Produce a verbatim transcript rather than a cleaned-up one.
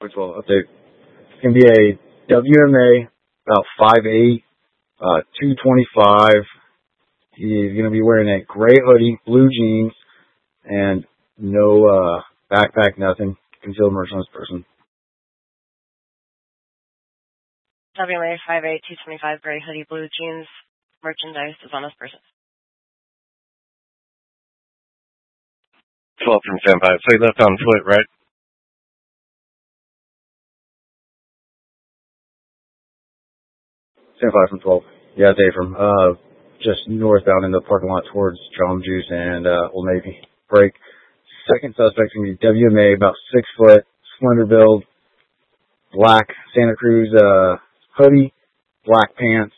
Which will update. It's going to be a W M A, about five eight, uh, two twenty-five. He's going to be wearing a gray hoodie, blue jeans, and no uh, backpack, nothing. Concealed merch on this person. W M A five eight, two twenty-five, gray hoodie, blue jeans. Merchandise is on this person. twelve from Senpai. So he left on foot, right? Senpai from twelve. Yeah, Dave from uh, just northbound in the parking lot towards Jamba Juice and uh, Old Navy. Break. Second suspect's going to be W M A, about six foot, slender build, black Santa Cruz uh, hoodie, black pants,